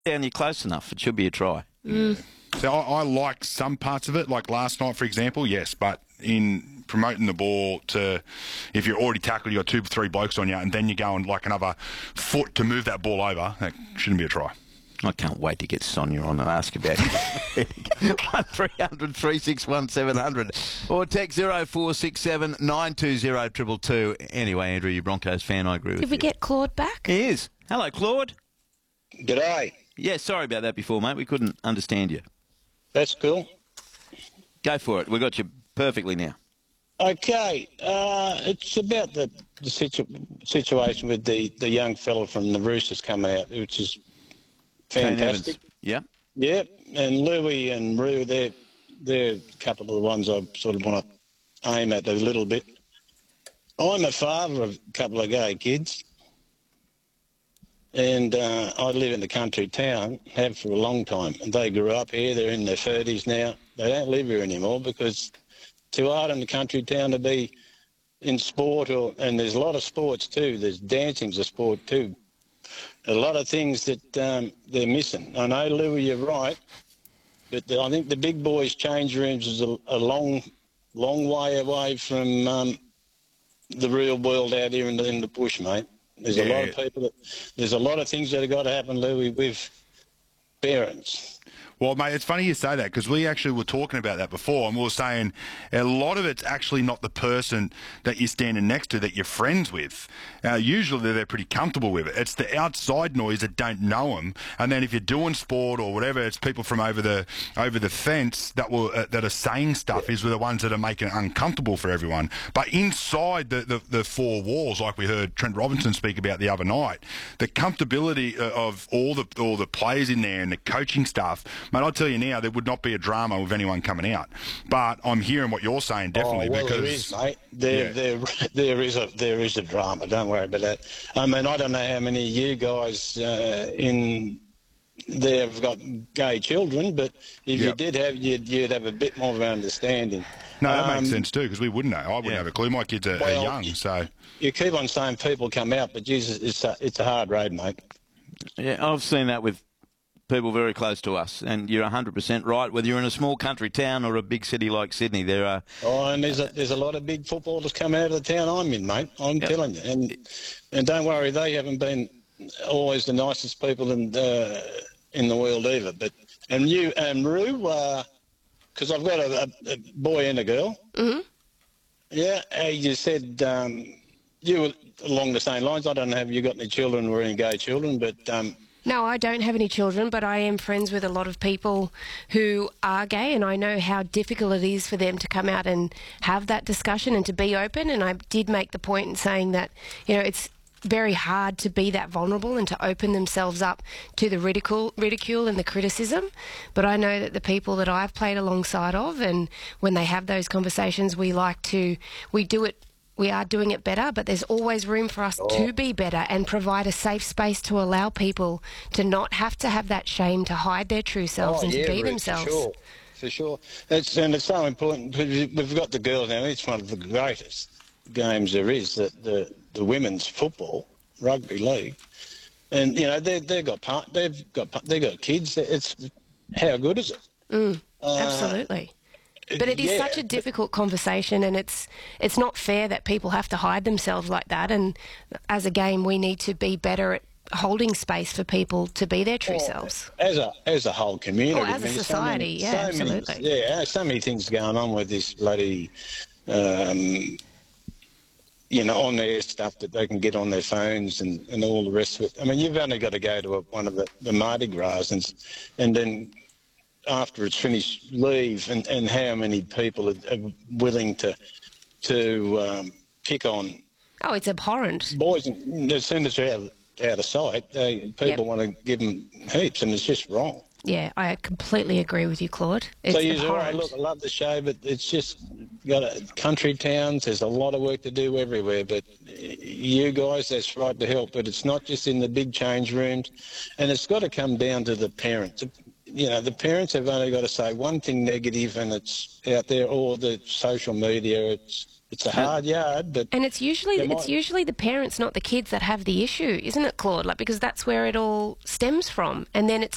down, you're close enough. It should be a try. So I like some parts of it, like last night, for example, yes, but in promoting the ball to, if you're already tackled, you've got 2-3 blokes on you, and then you're going like another foot to move that ball over, that shouldn't be a try. I can't wait to get Sonia on and ask about it. 1300 361 700 or text 0467 920 222. Anyway, Andrew, you Broncos fan, I agree with you. Did we get Claude back? He is. Hello, Claude. G'day. Yeah, sorry about that before, mate. We couldn't understand you. That's cool. Go for it. We got you perfectly now. Okay, it's about the situation with the young fella from the Roosters coming out, which is fantastic. Yeah. Yeah, and Louis and Roo, they're a couple of the ones I sort of want to aim at a little bit. I'm a father of a couple of gay kids, and I live in a country town, have for a long time. And they grew up here, they're in their 30s now. They don't live here anymore because it's too hard in the country town to be in sport, and there's a lot of sports too. There's dancing's a sport too. A lot of things that they're missing. I know, Louis, you're right, but I think the big boys' change rooms is a long way away from the real world out here in the bush, mate. There's a lot of people there's a lot of things that have got to happen, Louis, with parents. Well, mate, it's funny you say that because we actually were talking about that before, and we were saying a lot of it's actually not the person that you're standing next to that you're friends with. Usually they're pretty comfortable with it. It's the outside noise that don't know them, and then if you're doing sport or whatever, it's people from over the fence that are saying stuff is the ones that are making it uncomfortable for everyone. But inside the four walls, like we heard Trent Robinson speak about the other night, the comfortability of all the players in there and the coaching staff. Mate, I'll tell you now, there would not be a drama with anyone coming out. But I'm hearing what you're saying, definitely. Well, because there is, mate. There is a drama. Don't worry about that. I mean, I don't know how many of you guys in there have got gay children, but if you did have, you'd have a bit more of an understanding. No, that makes sense too, because we wouldn't know. I wouldn't have a clue. My kids are young, so... You keep on saying people come out, but Jesus, it's a hard road, mate. Yeah, I've seen that with people very close to us, and you're 100% right. Whether you're in a small country town or a big city like Sydney, there are... Oh, and there's a lot of big footballers come out of the town I'm in, mate. I'm telling you. And don't worry, they haven't been always the nicest people in the world either. But and you and Roo, because I've got a boy and a girl. Mm-hmm. Yeah, you said you were along the same lines. I don't know if you got any children or any gay children, but... No, I don't have any children, but I am friends with a lot of people who are gay, and I know how difficult it is for them to come out and have that discussion and to be open. And I did make the point in saying that, you know, it's very hard to be that vulnerable and to open themselves up to the ridicule and the criticism. But I know that the people that I've played alongside of, and when they have those conversations, we are doing it better, but there's always room for us to be better and provide a safe space to allow people to not have to have that shame to hide their true selves and to be themselves. For sure. And it's so important. We've got the girls now. It's one of the greatest games there is, the women's football, rugby league. And, you know, they've got kids. It's how good is it? Absolutely. But it is such a difficult conversation, and it's not fair that people have to hide themselves like that. And as a game, we need to be better at holding space for people to be their true selves. As a whole community. Or as a society, absolutely. So many things going on with this bloody, on their stuff that they can get on their phones and all the rest of it. I mean, you've only got to go to one of the Mardi Gras and then... after it's finished, leave, and how many people are willing to pick on... Oh, it's abhorrent. Boys, as soon as they're out of sight, people want to give them heaps, and it's just wrong. Yeah, I completely agree with you, Claude. It's abhorrent. All right, look, I love the show, but it's just got country towns. There's a lot of work to do everywhere, but you guys, that's right to help, but it's not just in the big change rooms, and it's got to come down to the parents. You know, the parents have only got to say one thing negative and it's out there, or the social media, it's a hard yard. But and it's usually the parents, not the kids, that have the issue, isn't it, Claude? Like, because that's where it all stems from. And then